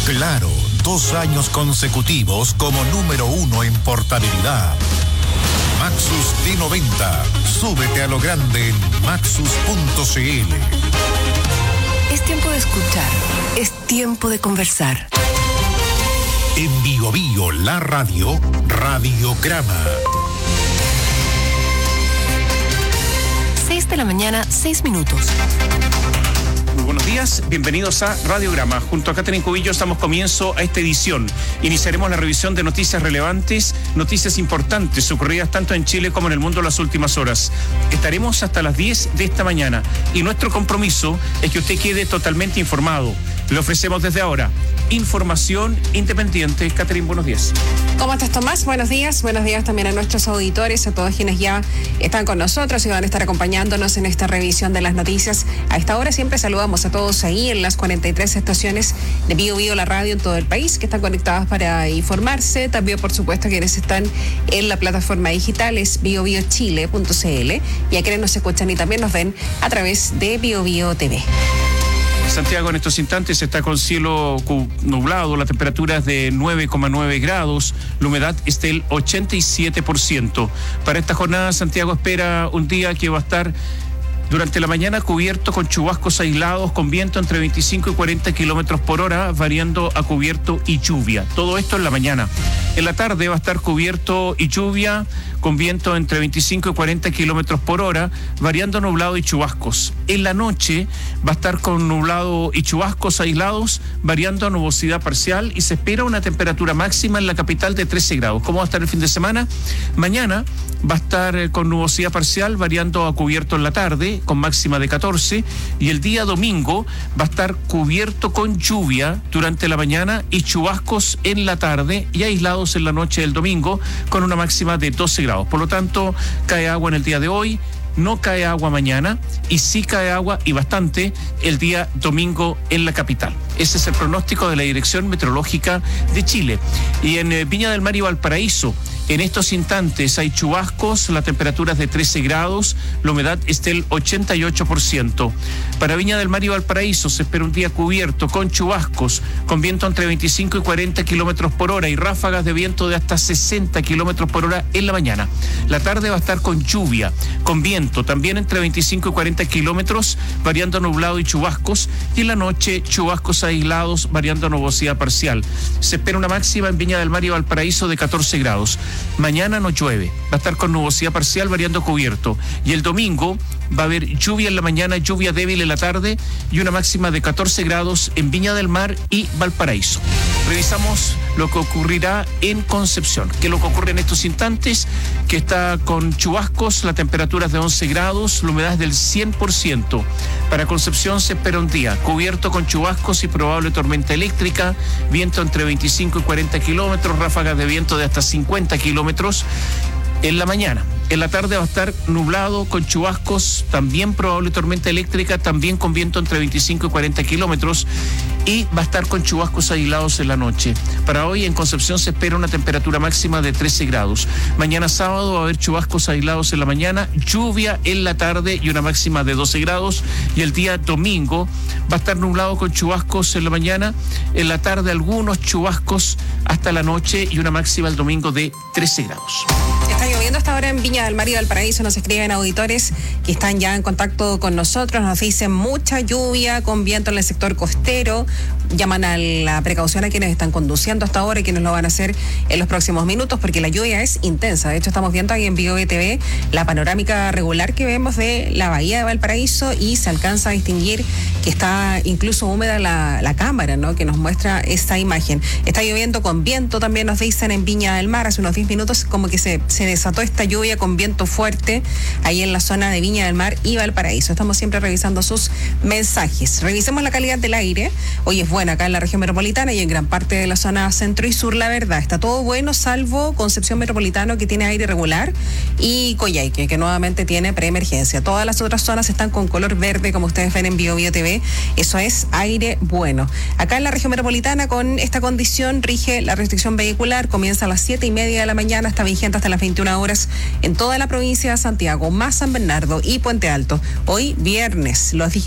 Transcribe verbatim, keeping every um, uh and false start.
Claro, dos años consecutivos como número uno en portabilidad. Maxus T noventa. Súbete a lo grande en maxus punto c l. Es tiempo de escuchar. Es tiempo de conversar. En Bio Bio, la radio, Radiograma. seis de la mañana, seis minutos. Muy buenos días, bienvenidos a Radiograma. Junto a Catherine Cubillos damos comienzo a esta edición. Iniciaremos la revisión de noticias relevantes, noticias importantes ocurridas tanto en Chile como en el mundo en las últimas horas. Estaremos hasta las diez de esta mañana y nuestro compromiso es que usted quede totalmente informado. Le ofrecemos desde ahora información independiente. Catherine, buenos días. ¿Cómo estás, Tomás? Buenos días. Buenos días también a nuestros auditores, a todos quienes ya están con nosotros y van a estar acompañándonos en esta revisión de las noticias. A esta hora siempre saludamos a todos ahí en las cuarenta y tres estaciones de Bio Bio, la radio en todo el país, que están conectadas para informarse. También, por supuesto, quienes están en la plataforma digital es bio bio chile punto c l y a quienes nos escuchan y también nos ven a través de Bio Bio T V. Santiago en estos instantes está con cielo nublado, la temperatura es de nueve coma nueve grados, la humedad es del ochenta y siete por ciento. Para esta jornada, Santiago espera un día que va a estar durante la mañana cubierto con chubascos aislados, con viento entre veinticinco y cuarenta kilómetros por hora, variando a cubierto y lluvia. Todo esto en la mañana. En la tarde va a estar cubierto y lluvia, con viento entre veinticinco y cuarenta kilómetros por hora, variando nublado y chubascos. En la noche va a estar con nublado y chubascos aislados, variando a nubosidad parcial, y se espera una temperatura máxima en la capital de trece grados. ¿Cómo va a estar el fin de semana? Mañana va a estar con nubosidad parcial, variando a cubierto en la tarde, con máxima de catorce, y el día domingo va a estar cubierto con lluvia durante la mañana y chubascos en la tarde y aislados en la noche del domingo, con una máxima de doce grados. Por lo tanto, cae agua en el día de hoy, no cae agua mañana y sí cae agua y bastante el día domingo en la capital. Ese es el pronóstico de la Dirección Meteorológica de Chile. Y en eh, Viña del Mar y Valparaíso, en estos instantes hay chubascos, la temperatura es de trece grados, la humedad es del ochenta y ocho por ciento. Para Viña del Mar y Valparaíso se espera un día cubierto con chubascos, con viento entre veinticinco y cuarenta kilómetros por hora y ráfagas de viento de hasta sesenta kilómetros por hora en la mañana. La tarde va a estar con lluvia, con viento también entre veinticinco y cuarenta kilómetros, variando nublado y chubascos, y en la noche chubascos aislados, variando nubosidad parcial. Se espera una máxima en Viña del Mar y Valparaíso de catorce grados. Mañana no llueve, va a estar con nubosidad parcial, variando cubierto. Y el domingo va a haber lluvia en la mañana, lluvia débil en la tarde y una máxima de catorce grados en Viña del Mar y Valparaíso. Revisamos lo que ocurrirá en Concepción, que es lo que ocurre en estos instantes, que está con chubascos, la temperatura es de once grados, la humedad es del cien por ciento. Para Concepción se espera un día cubierto con chubascos y probable tormenta eléctrica, viento entre veinticinco y cuarenta kilómetros, ráfagas de viento de hasta cincuenta kilómetros en la mañana. En la tarde va a estar nublado con chubascos, también probable tormenta eléctrica, también con viento entre veinticinco y cuarenta kilómetros, y va a estar con chubascos aislados en la noche. Para hoy en Concepción se espera una temperatura máxima de trece grados. Mañana sábado va a haber chubascos aislados en la mañana, lluvia en la tarde y una máxima de doce grados. Y el día domingo va a estar nublado con chubascos en la mañana, en la tarde algunos chubascos hasta la noche y una máxima el domingo de trece grados. Está lloviendo hasta ahora en Viña del Mar y Valparaíso. Nos escriben auditores que están ya en contacto con nosotros. Nos dicen mucha lluvia con viento en el sector costero. Llaman a la precaución a quienes están conduciendo hasta ahora y quienes lo van a hacer en los próximos minutos, porque la lluvia es intensa. De hecho, estamos viendo ahí en Bio Bio T V la panorámica regular que vemos de la bahía de Valparaíso y se alcanza a distinguir que está incluso húmeda la, la cámara, ¿no?, que nos muestra esta imagen. Está lloviendo con viento, también nos dicen en Viña del Mar. Hace unos diez minutos como que se, se desató esta lluvia con viento fuerte ahí en la zona de Viña del Mar y Valparaíso. Estamos siempre revisando sus mensajes. Revisemos la calidad del aire. Hoy es buena acá en la región metropolitana y en gran parte de la zona centro y sur. La verdad, está todo bueno, salvo Concepción Metropolitano, que tiene aire regular, y Coyhaique, que nuevamente tiene preemergencia. Todas las otras zonas están con color verde, como ustedes ven en Bio Bio T V. Eso es aire bueno. Acá en la región metropolitana, con esta condición, rige la restricción vehicular. Comienza a las siete y media de la mañana, está vigente hasta las veintiuna horas en toda la provincia de Santiago, más San Bernardo y Puente Alto. Hoy viernes, los